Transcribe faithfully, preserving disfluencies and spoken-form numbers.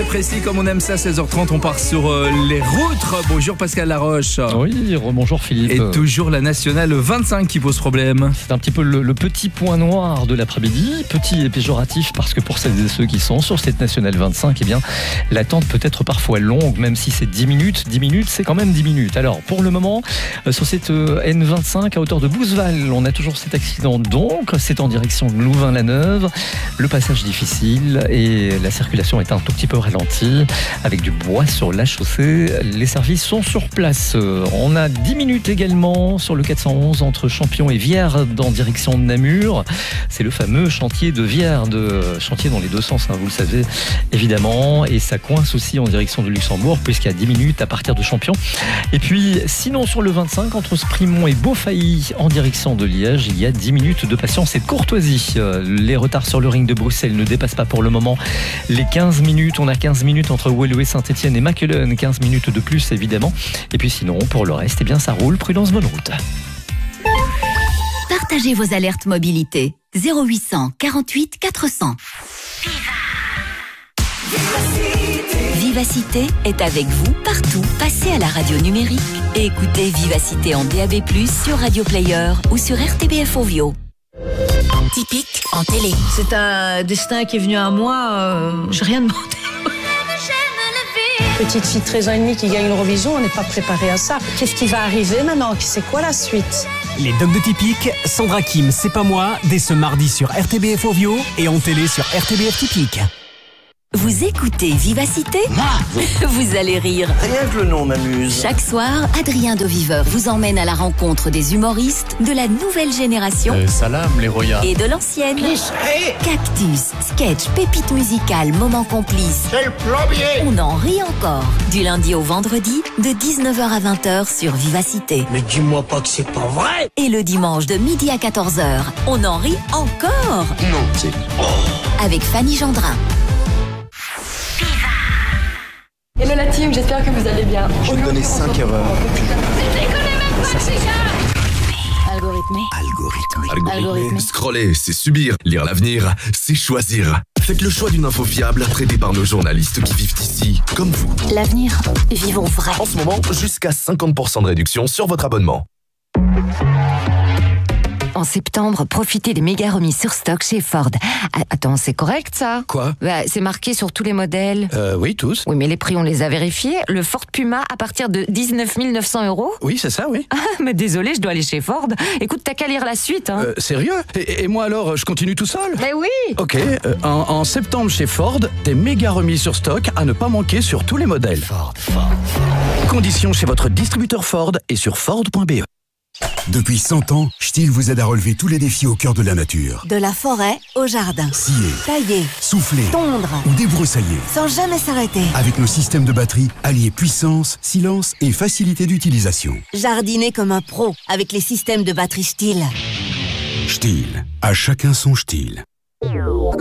précis comme on aime ça, seize heures trente, on part sur euh, les routes. Bonjour Pascal Laroche. Oui, bonjour Philippe. Et toujours la nationale vingt-cinq qui pose problème. C'est un petit peu le, le petit point noir de l'après-midi, petit et péjoratif parce que pour celles et ceux qui sont sur cette nationale vingt-cinq, eh bien, l'attente peut être parfois longue, même si c'est dix minutes. dix minutes, c'est quand même dix minutes. Alors, pour le moment, euh, sur cette euh, N vingt-cinq à hauteur de Bouzeval, on a toujours cet accident. Donc, c'est en direction de Louvain-la-Neuve. Le passage difficile et la circulation est un tout petit peu ralentie avec du bois sur la chaussée. Les services sont sur place. On a dix minutes également sur le quatre cent onze entre Champion et Vierde en direction de Namur. C'est le fameux chantier de Vierde, chantier dans les deux sens, hein, vous le savez évidemment, et ça coince aussi en direction de Luxembourg puisqu'il y a dix minutes à partir de Champion. Et puis sinon sur le vingt-cinq entre Sprimont et Beaufailly en direction de Liège, il y a dix minutes de patience et de courtoisie. Les retards sur le ring de Bruxelles ne dépassent pas pour le moment les quinze minutes. On a quinze minutes entre Woluwe, Saint-Etienne et Mackelen, quinze minutes de plus évidemment. Et puis sinon, pour le reste, eh bien ça roule, prudence, bonne route. Partagez vos alertes mobilité. zéro huit cent quarante-huit quatre cents. Vivacité est avec vous partout. Passez à la radio numérique et écoutez Vivacité en D A B plus, sur Radio Player ou sur R T B F Ovio. Typique en télé. C'est un destin qui est venu à moi, euh, j'ai rien demandé. Petite fille de treize ans et demi qui gagne l'Eurovision, on n'est pas préparé à ça. Qu'est-ce qui va arriver maintenant? C'est quoi la suite? Les Dogs de Typique, Sandra Kim, c'est pas moi, dès ce mardi sur R T B F Ovio et en télé sur R T B F Typique. Vous écoutez Vivacité? Vous allez rire. Rien que le nom m'amuse. Chaque soir, Adrien de Viveur vous emmène à la rencontre des humoristes de la nouvelle génération euh, Salam, les Roya. et de l'ancienne. Cactus, sketch, pépites musicales, moments complices. C'est le plombier. On en rit encore. Du lundi au vendredi, de dix-neuf heures à vingt heures sur Vivacité. Mais dis-moi pas que c'est pas vrai. Et le dimanche de midi à quatorze heures, on en rit encore. Non, c'est... Oh. Avec Fanny Gendrin. Hello la team, j'espère que vous allez bien. Je vais te donner cinq erreurs. Algorithmé. Algorithme. Algorithmé. Scroller, c'est subir. Lire l'avenir, c'est choisir. Faites le choix d'une info fiable, traitée par nos journalistes qui vivent ici, comme vous. L'avenir, vivons vrai. En ce moment, jusqu'à cinquante pour cent de réduction sur votre abonnement. En septembre, profitez des méga remises sur stock chez Ford. Ah, attends, c'est correct ça? Quoi? Bah, c'est marqué sur tous les modèles. Euh, oui, tous. Oui, mais les prix, on les a vérifiés. Le Ford Puma à partir de dix-neuf mille neuf cents euros. Oui, c'est ça, oui. Ah, mais désolé, je dois aller chez Ford. Écoute, t'as qu'à lire la suite. Hein. Euh, sérieux? et, et moi alors, je continue tout seul? Mais oui. Ok, euh, en, en septembre chez Ford, des méga remises sur stock à ne pas manquer sur tous les modèles. Ford, Ford, Ford. Conditions chez votre distributeur Ford et sur Ford point B E. Depuis cent ans, Stihl vous aide à relever tous les défis au cœur de la nature. De la forêt au jardin. Scier, Tailler, souffler tondre, ou débroussailler. sans jamais s'arrêter. Avec nos systèmes de batterie, alliés puissance, silence et facilité d'utilisation. Jardiner comme un pro avec les systèmes de batterie Stihl. Stihl, à chacun son Stihl.